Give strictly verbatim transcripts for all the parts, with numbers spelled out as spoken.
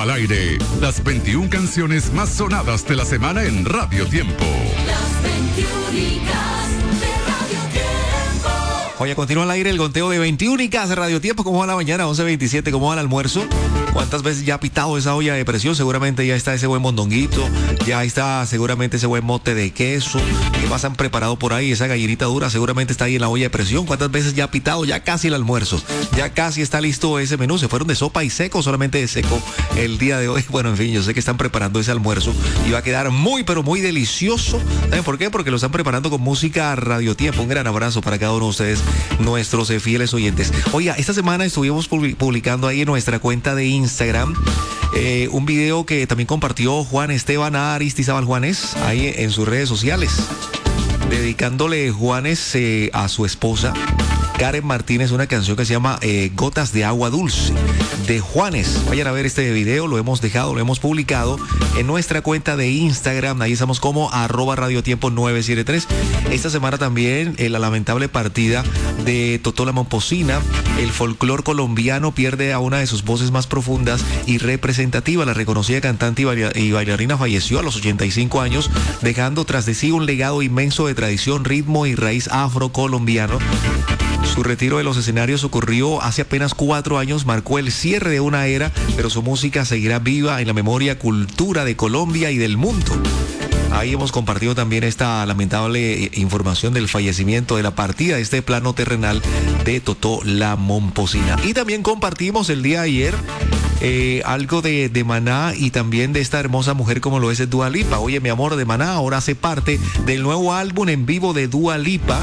Al aire, las veintiuna canciones más sonadas de la semana en Radio Tiempo. Las veintiúnicas de Radio Tiempo. Oye, continúa al aire el conteo de veintiúnicas de Radio Tiempo. ¿Cómo va la mañana? once veintisiete. ¿Cómo va el almuerzo? ¿Cuántas veces ya ha pitado esa olla de presión? Seguramente ya está ese buen mondonguito, ya está seguramente ese buen mote de queso. ¿Qué más han preparado por ahí? Esa gallinita dura seguramente está ahí en la olla de presión. ¿Cuántas veces ya ha pitado? Ya casi el almuerzo. Ya casi está listo ese menú. Se fueron de sopa y seco, solamente de seco el día de hoy. Bueno, en fin, yo sé que están preparando ese almuerzo y va a quedar muy, pero muy delicioso. ¿Saben por qué? Porque lo están preparando con música Radio Tiempo. Un gran abrazo para cada uno de ustedes, nuestros eh, fieles oyentes. Oiga, esta semana estuvimos publicando ahí en nuestra cuenta de Instagram eh, un video que también compartió Juan Esteban Aristizábal Juanes ahí en sus redes sociales, dedicándole Juanes eh, a su esposa Karen Martínez una canción que se llama eh, Gotas de Agua Dulce de Juanes. Vayan a ver este video, lo hemos dejado, lo hemos publicado en nuestra cuenta de Instagram. Ahí estamos como arroba Radio Tiempo nueve siete tres. Esta semana también eh, la lamentable partida de Totó la Momposina. El folclor colombiano pierde a una de sus voces más profundas y representativas. La reconocida cantante y, baila- y bailarina falleció a los ochenta y cinco años, dejando tras de sí un legado inmenso de tradición, ritmo y raíz afrocolombiano. Su retiro de los escenarios ocurrió hace apenas cuatro años, marcó el cierre de una era, pero su música seguirá viva en la memoria, cultura de Colombia y del mundo. Ahí hemos compartido también esta lamentable información del fallecimiento, de la partida de este plano terrenal de Totó la Momposina. Y también compartimos el día de ayer eh, algo de, de Maná y también de esta hermosa mujer como lo es Dua Lipa. Oye, mi amor, de Maná ahora hace parte del nuevo álbum en vivo de Dua Lipa.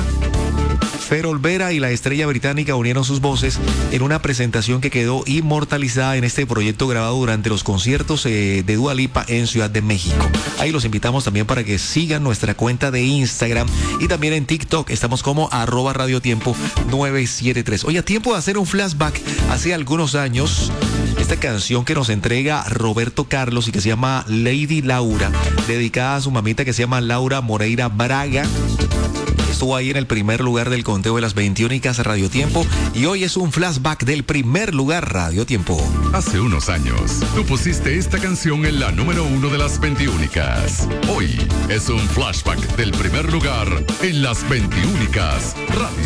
Fer Olvera y la estrella británica unieron sus voces en una presentación que quedó inmortalizada en este proyecto grabado durante los conciertos eh, de Dua Lipa en Ciudad de México. Ahí los invitamos también para que sigan nuestra cuenta de Instagram y también en TikTok. Estamos como arroba Radio Tiempo nueve siete tres. Oye, a tiempo de hacer un flashback hace algunos años. Esta canción que nos entrega Roberto Carlos y que se llama Lady Laura, dedicada a su mamita que se llama Laura Moreira Braga. Estuvo ahí en el primer lugar del conteo de las veintiúnicas Radio Tiempo y hoy es un flashback del primer lugar Radio Tiempo. Hace unos años, tú pusiste esta canción en la número uno de las veintiúnicas. Hoy es un flashback del primer lugar en las veintiúnicas Radio